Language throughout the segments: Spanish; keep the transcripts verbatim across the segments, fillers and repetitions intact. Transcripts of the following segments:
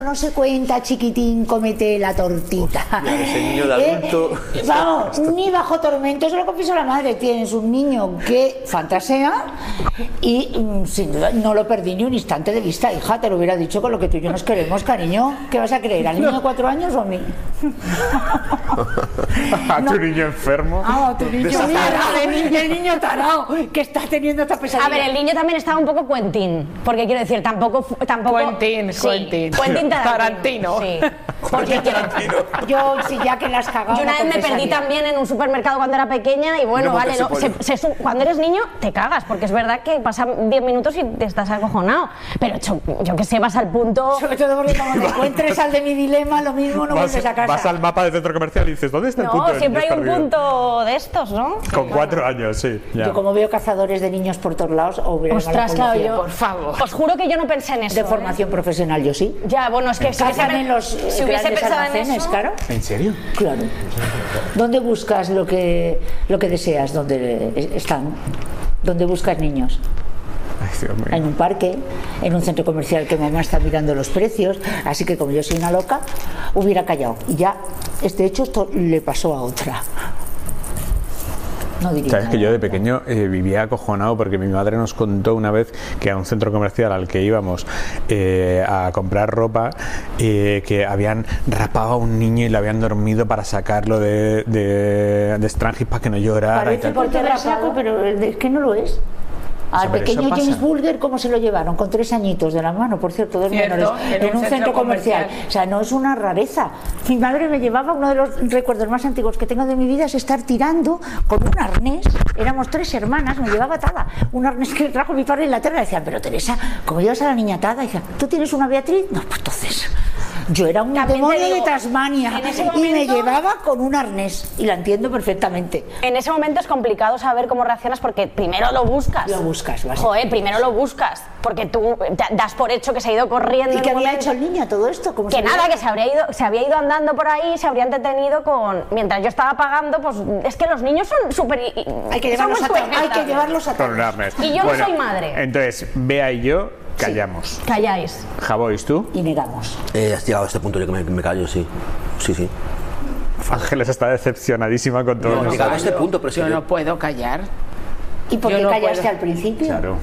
No se cuenta, chiquitín, cómete la tortita. Hostia, ese niño de adulto. ¿Eh? Vamos, ni bajo tormento, eso lo confieso la madre. Tienes un niño que fantasea y mm, sin duda no lo perdí ni un instante de vista. Hija, te lo hubiera dicho con lo que tú y yo nos queremos, cariño. ¿Qué vas a creer? ¿Al niño de cuatro años o a mí? ¿A No. tu niño enfermo? Ah, a tu niño tarao, el niño, el niño tarao, que está teniendo esta pesadilla. A ver, el niño también estaba un poco Quentin, porque quiero decir, tampoco... tampoco Quentin, sí, Quentin. Quentin Tarantino. Tarantino. Sí. Porque Yo, si ya que las cagado. yo una vez me perdí también en un supermercado cuando era pequeña y bueno, No vale, montes no, ese se- se- cuando eres niño te cagas, porque es verdad que pasan diez minutos y te estás acojonado, pero yo, yo que sé, vas al punto... Sobre todo porque como te encuentres al de mi dilema, lo mismo no Vas, vuelves a casa. vas al mapa del centro comercial y dices, ¿dónde está el punto? No, del siempre hay niño un perdido? punto de estos, ¿no? Con cuatro años, sí. Ya. Yo como veo cazadores de niños por todos lados, o hubiera llamado a la Ostras, claro, policía. yo... Por favor. Os juro que yo no pensé en eso. De ¿eh? formación profesional, yo sí. Ya, bueno, es que si hubiese, Cazan en los si hubiese grandes pensado en almacenes, eso... claro. ¿En serio? Claro. ¿Dónde buscas lo que, lo que deseas? ¿Dónde están? ¿Dónde buscas niños? Ay, Dios mío. En un parque, en un centro comercial que mamá está mirando los precios, así que como yo soy una loca, hubiera callado. Y ya, este hecho esto le pasó a otra. No diría Sabes que nada. yo de pequeño eh, vivía acojonado porque mi madre nos contó una vez que a un centro comercial al que íbamos eh, a comprar ropa, eh, que habían rapado a un niño y le habían dormido para sacarlo de, de, de Strangis para que no llorara. y Parece tal. porque era saco, pero es que no lo es. Al pero eso pequeño pasa. James Bulger, ¿cómo se lo llevaron? Con tres añitos de la mano, por cierto, dos Cierto, menores, en, un centro comercial. comercial. O sea, no es una rareza. Mi madre me llevaba, uno de los recuerdos más antiguos que tengo de mi vida es estar tirando con un arnés. Éramos tres hermanas, me llevaba atada. Un arnés que trajo mi padre en Inglaterra. Decían, pero Teresa, ¿cómo llevas a la niña atada? Y decía, ¿tú tienes una Beatriz? No, pues entonces... Yo era un También te demonio digo, de Tasmania en ese y me momento- llevaba con un arnés. Y la entiendo perfectamente. En ese momento es complicado saber cómo reaccionas porque primero lo buscas. Lo buscas, básicamente. Joder, primero lo buscas. Porque tú te das por hecho que se ha ido corriendo. ¿Y en qué un había momento. hecho el niño a todo esto? ¿Cómo Que se nada, veía? que se habría ido, se había ido andando por ahí, se habría entretenido con... Mientras yo estaba pagando, pues es que los niños son súper... Hay que son muy llevarlos a todos. Hay que sujetas. llevarlos a Con todos. un arnés. Y yo no Bueno, soy madre. Entonces, Bea y yo callamos. Calláis. Javois, ¿tú? Y negamos. Eh, has llegado a este punto yo que me, me callo, sí. Sí, sí. Ángeles está decepcionadísima con todo No, esto. llegado a este punto, pero sí Yo que- no puedo callar. ¿Y por Yo qué no callaste puedo. al principio? Claro.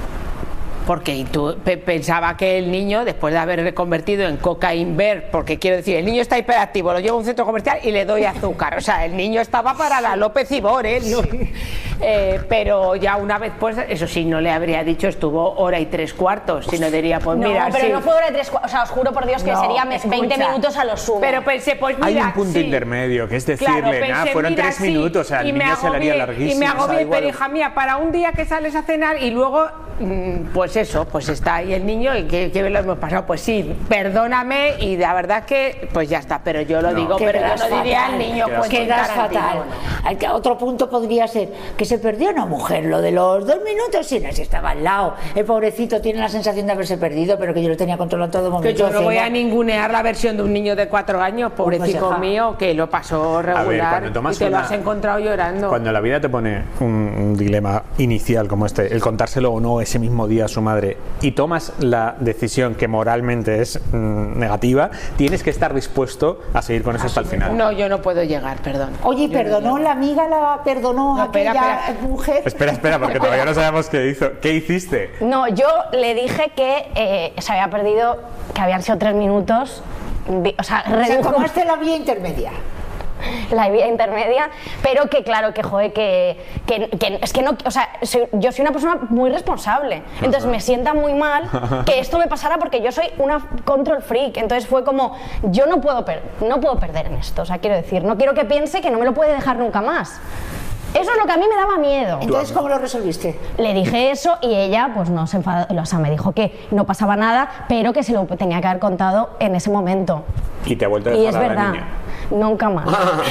Porque tú pe- pensaba que el niño, después de haber reconvertido en cocaine bear, porque quiero decir, el niño está hiperactivo, lo llevo a un centro comercial y le doy azúcar. O sea, el niño estaba para la López Ibor, ¿eh? No- eh, pero ya una vez, pues, eso sí, no le habría dicho, estuvo hora y tres cuartos, sino diría, pues No, mira, pero sí. no fue hora de tres cua- O sea, os juro por Dios que No, sería me- veinte escucha. minutos a lo sumo. Pero pensé, pues mira, Hay un punto sí. intermedio, que es decirle, Claro, nada, pensé, fueron mira, tres sí, minutos, o sea, el y me niño se le haría agobié- larguísimo. Y me o sea, agobié, igual- pero hija mía, para un día que sales a cenar y luego, mm, pues eso, pues está ahí el niño y que, que lo hemos pasado. Pues sí, perdóname y la verdad que, pues ya está, pero yo lo No. digo, pero yo Quedas no diría fatal, al niño, quedas pues Quedas Tarantino, fatal. no. Hay que- Otro punto podría ser que se perdió una mujer, lo de los dos minutos, sí, no, si estaba al lado. El pobrecito tiene la sensación de haberse perdido, pero que yo lo tenía controlado en todo momento. Que yo no voy Cena. a ningunear la versión de un niño de cuatro años, pobrecito hija. mío, que lo pasó regular A ver, cuando tomas y te lo una- has encontrado llorando. Cuando la vida te pone un, un dilema inicial como este, el contárselo o no ese mismo día a su madre, y tomas la decisión que moralmente es mm, negativa, tienes que estar dispuesto a seguir con eso hasta el final. No, yo no puedo llegar, perdón. Oye, Yo no ¿perdonó llego. la amiga, la perdonó No, a espera, aquella espera. mujer? Espera, espera, porque todavía no sabemos qué hizo. ¿Qué hiciste? No, yo le dije que eh, se había perdido, que habían sido tres minutos. di- O sea, O sea, redujo tomaste la vía intermedia. la vía intermedia, pero que claro, que joder, que, que, que es que no, o sea, soy- yo soy una persona muy responsable, entonces me sienta muy mal que esto me pasara porque yo soy una control freak, entonces fue como, yo no puedo, per- no puedo perder en esto, o sea, quiero decir, no quiero que piense que no me lo puede dejar nunca más. Eso es lo que a mí me daba miedo. Entonces, ¿cómo lo resolviste? Le dije eso y ella pues no se enfadó, o sea, me dijo que no pasaba nada, pero que se lo tenía que haber contado en ese momento. Y te ha vuelto a Y dejar es a la verdad, niña. nunca más.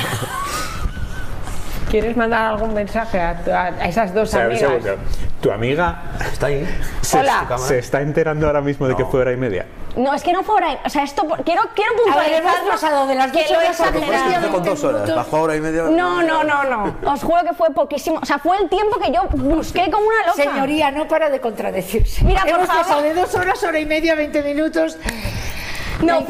¿Quieres mandar algún mensaje a, a- a esas dos O sea, un amigas? segundo. Tu amiga Está ahí. se, Hola. se está enterando ahora mismo de que fue hora y media. No, es que no fue hora, o sea, esto, por- quiero, quiero A ver, hemos puntualizar pasado de las dos que lo he horas a exagerado. veinte Hizo con dos horas. minutos. Bajó hora y media. No, no, no, no, os juro que fue poquísimo, o sea, fue el tiempo que yo busqué como una loca. Señoría, no para de contradecirse. Mira, por Hemos favor. pasado de dos horas, hora y media, veinte minutos. No